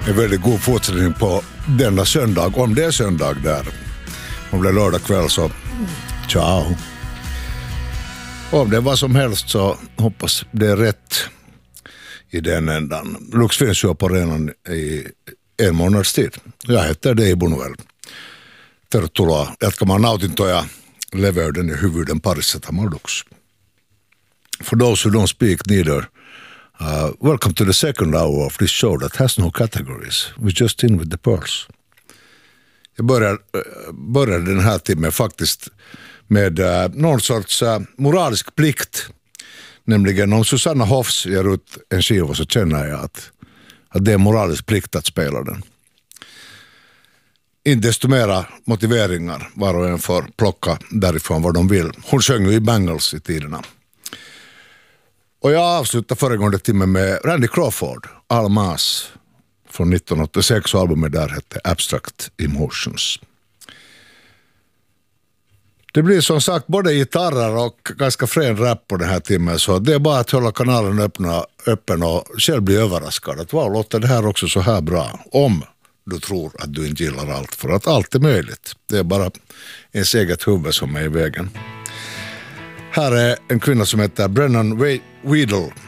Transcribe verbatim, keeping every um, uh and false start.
en väldigt god fortsättning på denna söndag, om det är söndag där. Om det är lördag kväll så ciao. Om det är vad som helst så hoppas det är rätt i den ändan. Lux finns ju på arenan i en månads tid. Jag heter Dei Bunuel. Tervetuloa jatkamaan nautintoja leveyden ja hyvyyden parissa. Tämä on Lux. For those who don't speak neither, uh, welcome to the second hour of this show that has no categories. We're just in with the pearls. Jag började, började den här timmen faktiskt med uh, någon sorts uh, moralisk plikt. Nämligen om Susanna Hoffs ger ut en skiva så känner jag att, att det är moralisk plikt att spela den. Inte desto mera motiveringar var och en får plocka därifrån vad de vill. Hon sjöng ju i Bangles i tiderna. Och jag avslutade föregående timmen med Randy Crawford, Almas från nittonhundraåttiosex, och albumet där hette Abstract Emotions. Det blir som sagt både gitarrer och ganska frän rap på den här timmen, så det är bara att hålla kanalen öppna, öppen och själv bli överraskad. Att wow, låter det här också så här bra? Om du tror att du inte gillar allt, för att allt är möjligt. Det är bara ens eget huvud som är i vägen. Här är en kvinna som heter Brennan Weedle